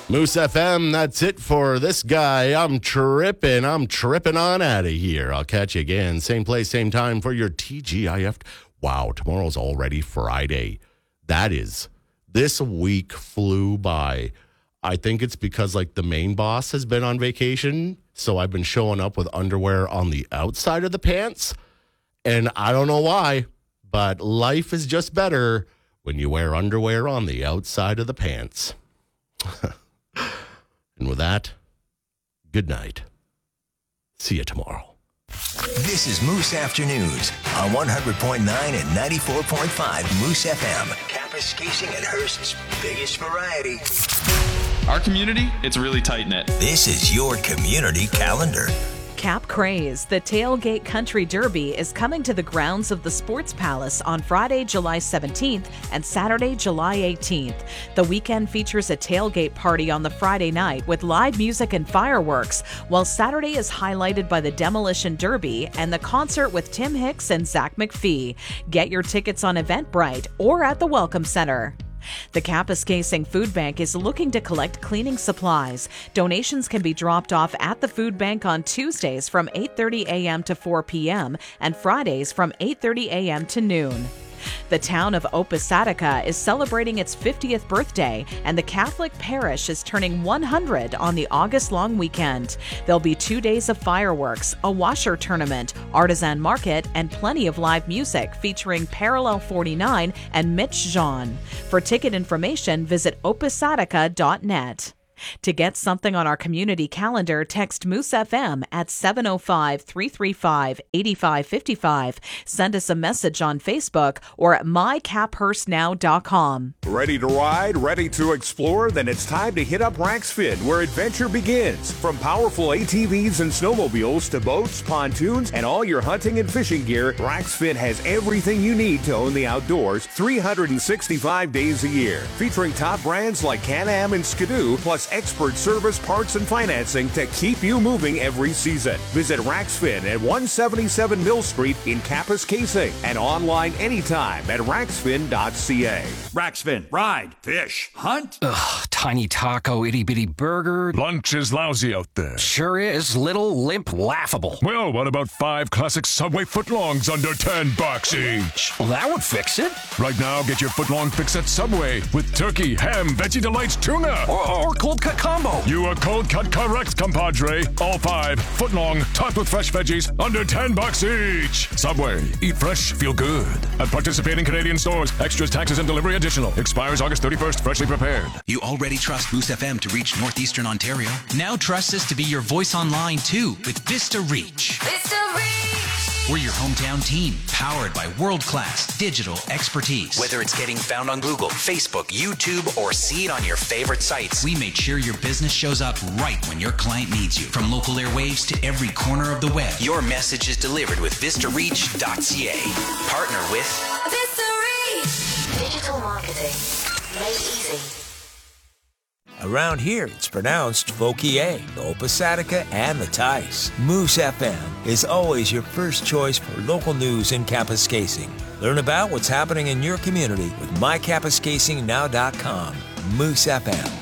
Moose FM, that's it for this guy. I'm tripping on out of here. I'll catch you again. Same place, same time for your TGIF. Wow, tomorrow's already Friday. This week flew by. I think it's because the main boss has been on vacation. So I've been showing up with underwear on the outside of the pants. And I don't know why, but life is just better when you wear underwear on the outside of the pants. And with that, good night. See you tomorrow. This is Moose Afternoons on 100.9 and 94.5 Moose FM. Kapuskasing and Hearst's biggest variety. Our community, it's really tight-knit. This is your community calendar. Cap Craze, the Tailgate Country Derby, is coming to the grounds of the Sports Palace on Friday, July 17th and Saturday, July 18th. The weekend features a tailgate party on the Friday night with live music and fireworks, while Saturday is highlighted by the Demolition Derby and the concert with Tim Hicks and Zach McPhee. Get your tickets on Eventbrite or at the Welcome Center. The Kapuskasing Food Bank is looking to collect cleaning supplies. Donations can be dropped off at the food bank on Tuesdays from 8:30 a.m. to 4 p.m. and Fridays from 8:30 a.m. to noon. The town of Oppisatica is celebrating its 50th birthday, and the Catholic parish is turning 100 on the August long weekend. There'll be 2 days of fireworks, a washer tournament, artisan market, and plenty of live music featuring Parallel 49 and Mitch Jean. For ticket information, visit oppisatica.net. To get something on our community calendar, text Moose FM at 705-335-8555. Send us a message on Facebook or at mycaphurstnow.com. Ready to ride? Ready to explore? Then it's time to hit up Raxfin, where adventure begins. From powerful ATVs and snowmobiles to boats, pontoons, and all your hunting and fishing gear, Raxfin has everything you need to own the outdoors 365 days a year. Featuring top brands like Can-Am and Skidoo, plus expert service, parts, and financing to keep you moving every season. Visit Raxfin at 177 Mill Street in Kapuskasing and online anytime at raxfin.ca. Raxfin. Ride, fish, hunt. Ugh, tiny taco, itty-bitty burger. Lunch is lousy out there. Sure is. Little, limp, laughable. Well, what about 5 classic Subway footlongs under $10 each? Well, that would fix it. Right now, get your footlong fix at Subway with turkey, ham, Veggie Delights, tuna. Or cold cut combo. You are cold cut correct, compadre. All 5 footlong, topped with fresh veggies, under $10 each. Subway. Eat fresh, feel good. At participating Canadian stores. Extras, taxes, and delivery additional. Expires August 31st. Freshly prepared. You already trust Moose FM to reach Northeastern Ontario. Now trust us to be your voice online too with Vista Reach. Vista Reach! We're your hometown team, powered by world-class digital expertise. Whether it's getting found on Google, Facebook, YouTube, or see it on your favorite sites, We made sure your business shows up right when your client needs you. From local airwaves to every corner of the web. your message is delivered with VistaReach.ca. Partner with Vista Reach! Digital marketing made easy. Around here, it's pronounced Vauquier, Oppisatica, and the Tice. Moose FM is always your first choice for local news in Kapuskasing. Learn about what's happening in your community with mykapuskasingnow.com. Moose FM.